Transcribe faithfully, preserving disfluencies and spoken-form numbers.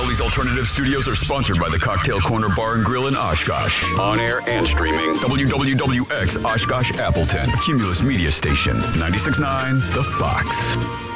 Philly's Alternative Studios are sponsored by the Cocktail Corner Bar and Grill in Oshkosh. On air and streaming. W W W X Oshkosh Appleton. Cumulus Media Station. ninety-six point nine The Fox.